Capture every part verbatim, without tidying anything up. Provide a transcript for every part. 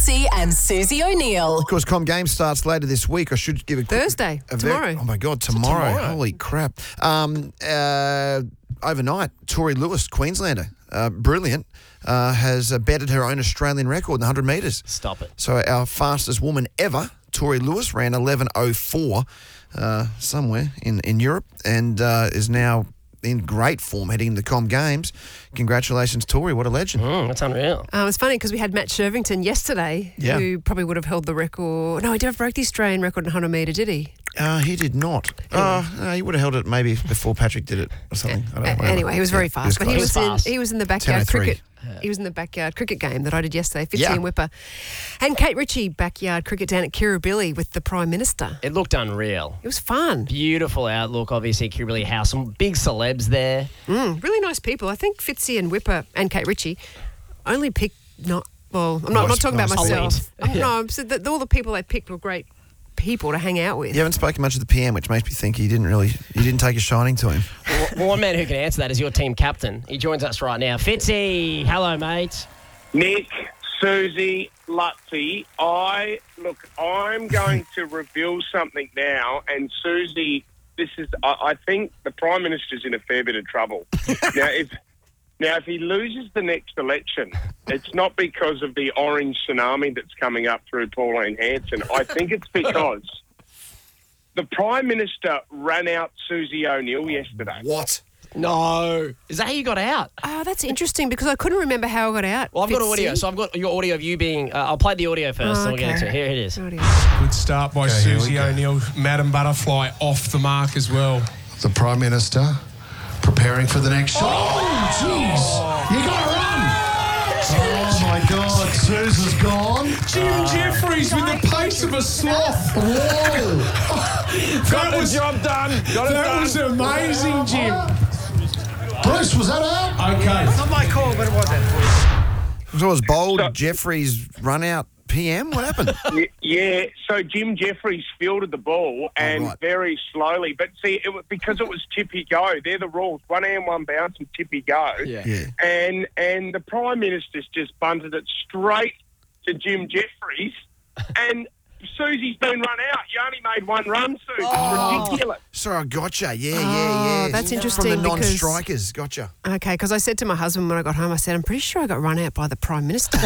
Fitzy and Susie O'Neill. Of course, Com Games starts later this week. I should give a quick, Thursday, a very- tomorrow. oh my God, tomorrow! tomorrow. Holy crap! Um, uh, overnight, Tori Lewis, Queenslander, uh, brilliant, uh, has uh, betted her own Australian record in one hundred metres. Stop it. So our fastest woman ever, Tori Lewis, ran eleven oh four uh, somewhere in, in Europe and uh, is now in great form heading into the Com Games. Congratulations, Tori. What a legend. Mm, that's unreal. Uh, it was funny because we had Matt Shervington yesterday, Yeah. who probably would have held the record. No, he never broke the Australian record in one hundred metre, did he? Uh, he did not. Uh, no, he would have held it maybe before Patrick did it or something. I don't know, Uh, whatever. anyway, he was very Yeah, fast, but he close. was, He was fast. in he was in the ten oh backyard three. cricket. He was in the backyard cricket game that I did yesterday. Fitzy Yeah. and Whipper, and Kate Ritchie backyard cricket down at Kirribilli with the Prime Minister. It looked unreal. It was fun. Beautiful outlook, obviously, Kirribilli House. Some big celebs there. Mm, really nice people. I think Fitzy and Whipper and Kate Ritchie only picked not. Well, I'm not, I'm not Nice- talking about nice myself. people. I'm- No, I'm saying that all the people they picked were great people to hang out with. You haven't spoken much of the P M, which makes me think you didn't really, you didn't take a shining to him. Well, one man who can answer that is your team captain. He joins us right now. Fitzy, hello, mate. Nick, Susie, Lutzy, I look. I'm going to reveal something now, and Susie, this is. I, I think the Prime Minister's in a fair bit of trouble now. If now if he loses the next election, it's not because of the orange tsunami that's coming up through Pauline Hanson. I think it's because the Prime Minister ran out Susie O'Neill yesterday. What? No. Is that how you got out? Oh, that's interesting because I couldn't remember how I got out. Well, I've got Fitzy. audio. So I've got your audio of you being... Uh, I'll play the audio first, Oh, and we'll get okay. into it. Here it is. Audio. Good start by Okay, here we Susie go. O'Neill. Madam Butterfly off the mark as well. The Prime Minister preparing for the next shot. Oh, jeez. You got to run. Oh, my God. Susan's gone. Jim Jeffries with the pace of a sloth. Whoa. That was, Job done. Got that was amazing, Jim. Bruce, was that out? Okay. So it was bold So- Jeffrey's run out P M? What happened? Y- Yeah, so Jim Jeffries fielded the ball and right. very slowly, but see, it was because it was tippy go. They're the rules: one hand, one bounce, and tippy go. Yeah. Yeah. And and the Prime Minister's just bunted it straight to Jim Jeffries, and Susie's been run out. You only made one run, Susie. It's ridiculous. Sorry, I gotcha. Yeah, yeah, Oh, yeah. that's From interesting the because- non-strikers. Gotcha. Okay, because I said to my husband when I got home, I said, I'm pretty sure I got run out by the Prime Minister.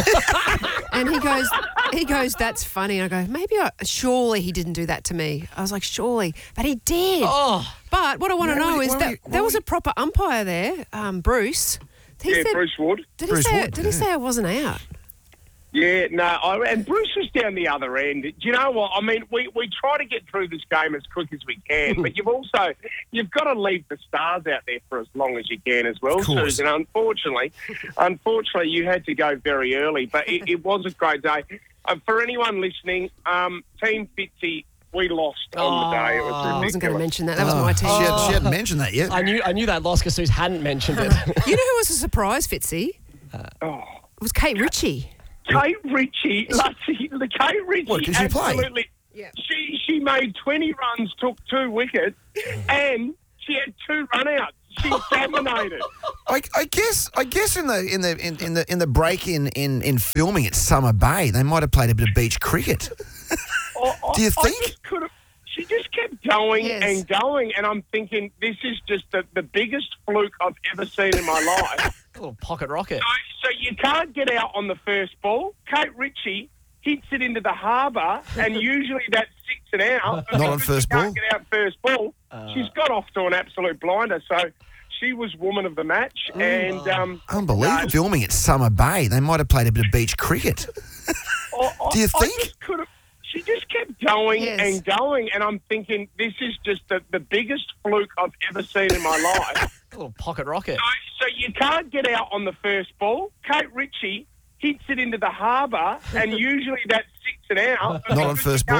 And he goes, he goes, that's funny. And I go, maybe I, surely he didn't do that to me. I was like, surely. But he did. Oh, But what I want to Why know would he- is why that would he- why there was would a proper umpire there, um, Bruce. He Yeah, said, Bruce Wood. Did, Bruce he, say, Wood, did he yeah. say I wasn't out? Yeah, no, I, and Bruce was down the other end. Do you know what? I mean, we, we try to get through this game as quick as we can, but you've also, you've got to leave the stars out there for as long as you can as well, Of course. Susan. Unfortunately, unfortunately, you had to go very early, but it, it was a great day. Uh, for anyone listening, um, Team Fitzy, we lost on the day. It was Oh, I wasn't going to ridiculous. mention that. That was Oh, my team. She, had, she hadn't mentioned that yet. I knew I knew that lost because Suze hadn't mentioned it. You know who was a surprise, Fitzy? Oh. It was Kate Ritchie. Kate Ritchie, Lutzy, the Kate Ritchie, What, can she play? absolutely. Yeah. She she made twenty runs, took two wickets, and she had two runouts. She dominated. I, I guess. I guess in the in the in, in the in the break in, in, in filming at Summer Bay, they might have played a bit of beach cricket. I- I- Do you I think? just could've- She just kept going Yes. and going, and I'm thinking this is just the, the biggest fluke I've ever seen in my life. A little pocket rocket. So, so you can't get out on the first ball. Kate Ritchie hits it into the harbour, and usually that's six and out. Not on Because first she can't ball? get out first ball. She's got off to an absolute blinder. So she was woman of the match, and um, Unbelievable. no, Filming at Summer Bay, they might have played a bit of beach cricket. I- I- Do you I think? just could've- She just kept going Yes. and going, and I'm thinking this is just the, the biggest fluke I've ever seen in my life. A little pocket rocket. So, so you can't get out on the first ball. Kate Ritchie hits it into the harbour, and usually that's six and out. Not on Because first she can't